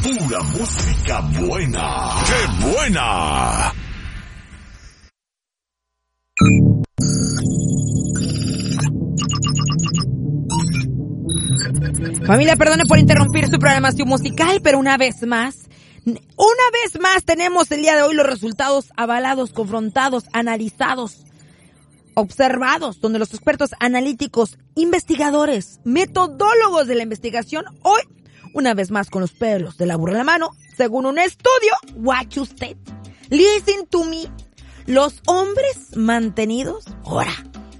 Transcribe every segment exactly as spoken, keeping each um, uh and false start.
Pura música buena. ¡Qué buena! Familia, perdone por interrumpir su programación musical, pero una vez más, una vez más tenemos el día de hoy los resultados avalados, confrontados, analizados, observados, donde los expertos analíticos, investigadores, metodólogos de la investigación, hoy, una vez más con los pelos de la burra en la mano, según un estudio, watch usted, listen to me, los hombres mantenidos, ahora,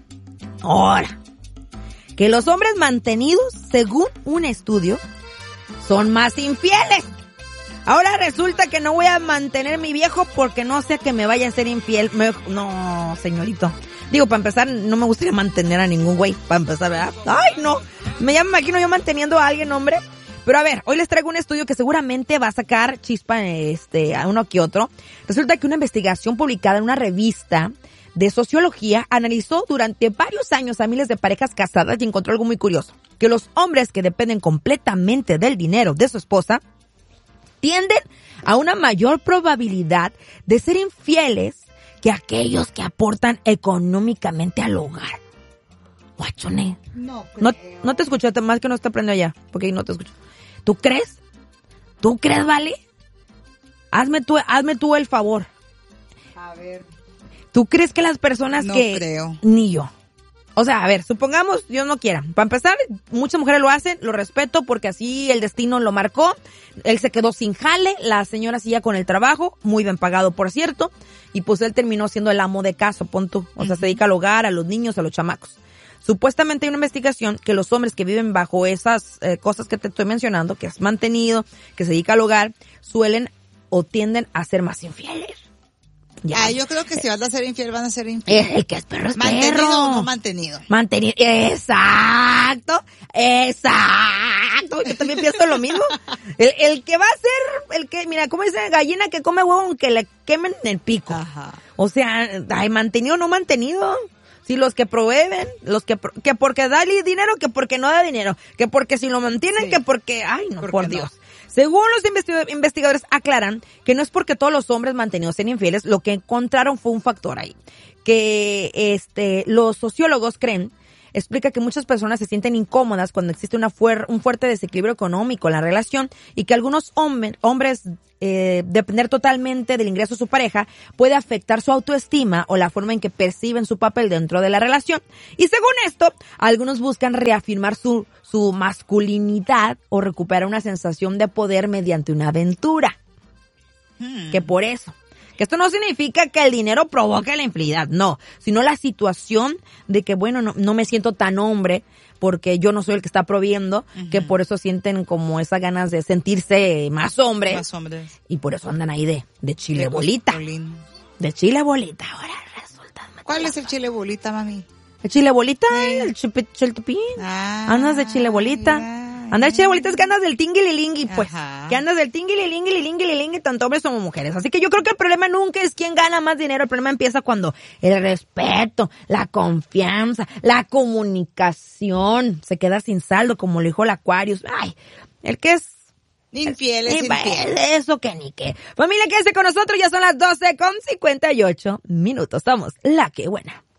ahora, que los hombres mantenidos, según un estudio, son más infieles. Ahora resulta que no voy a mantener mi viejo porque no sé que me vaya a ser infiel. Me, no, señorito. Digo, para empezar, no me gustaría mantener a ningún güey. Para empezar, ¿verdad? Ay, no. Me, ya me imagino yo manteniendo a alguien, hombre. Pero a ver, hoy les traigo un estudio que seguramente va a sacar chispa este, a uno que otro. Resulta que una investigación publicada en una revista de sociología analizó durante varios años a miles de parejas casadas y encontró algo muy curioso. Que los hombres que dependen completamente del dinero de su esposa tienden a una mayor probabilidad de ser infieles que aquellos que aportan económicamente al hogar. Guachone. No creo. No, no te escucho, más que no te prendo allá, porque no te escucho. ¿Tú crees? ¿Tú crees, vale? Hazme tú, hazme tú el favor. A ver. ¿Tú crees que las personas no que... No creo. Ni yo. O sea, a ver, supongamos Dios no quiera. Para empezar, muchas mujeres lo hacen, lo respeto porque así el destino lo marcó. Él se quedó sin jale, la señora seguía con el trabajo, muy bien pagado por cierto, y pues él terminó siendo el amo de casa, pon tú. O sea, uh-huh. Se dedica al hogar, a los niños, a los chamacos. Supuestamente hay una investigación que los hombres que viven bajo esas eh, cosas que te estoy mencionando, que es mantenido, que se dedica al hogar, suelen o tienden a ser más infieles. Ya. Ah, yo creo que si van a ser infiel, van a ser infiel. El que es perro es ¿Mantenido perro. o no mantenido? Mantenido. Exacto. Exacto. Yo también pienso lo mismo. El, el que va a ser, el que, mira, ¿cómo dice? Gallina que come huevo aunque le quemen el pico. Ajá. O sea, ay, mantenido o no mantenido. Si los que proveen, los que, que porque da dinero, que porque no da dinero, que porque si lo mantienen, sí. Que porque, ay no, por, por Dios. No? Según los investig- investigadores aclaran que no es porque todos los hombres mantenidos sean infieles, lo que encontraron fue un factor ahí. Que este los sociólogos creen, explica que muchas personas se sienten incómodas cuando existe una fuer- un fuerte desequilibrio económico en la relación y que algunos hombre- hombres eh, depender totalmente del ingreso de su pareja puede afectar su autoestima o la forma en que perciben su papel dentro de la relación. Y según esto, algunos buscan reafirmar su su masculinidad o recuperar una sensación de poder mediante una aventura. Hmm. Que por eso, que esto no significa que el dinero provoque la infidelidad, no, sino la situación de que, bueno, no, no me siento tan hombre porque yo no soy el que está proviendo, uh-huh. Que por eso sienten como esas ganas de sentirse más hombres. Más hombres. Y por eso andan ahí de, de chile de bolita. Coscolín. De chile bolita, ahora resulta. ¿Cuál es el chile bolita, mami? El chile bolita, sí. El chiltepín. Ah, andas de chile bolita. Ya, andas de chile bolita es que andas del tinguililingui, pues. Ajá. Que andas del tinguililingui, tanto hombres como mujeres. Así que yo creo que el problema nunca es quién gana más dinero. El problema empieza cuando el respeto, la confianza, la comunicación se queda sin saldo, como lo dijo el Aquarius. Ay, el que es infiel es infiel. Eso que ni qué. Familia, quédese con nosotros. Ya son las doce con cincuenta y ocho minutos. Somos La Que Buena.